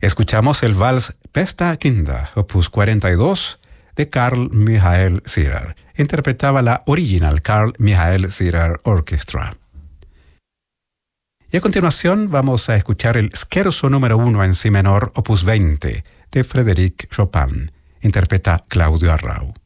Escuchamos el vals Pesta Kinda, opus 42, de Carl Michael Ziehrer. Interpretaba la original Carl Michael Ziehrer Orchestra. Y a continuación vamos a escuchar el Scherzo número 1 en si menor, opus 20, de Frédéric Chopin. Interpreta Claudio Arrau.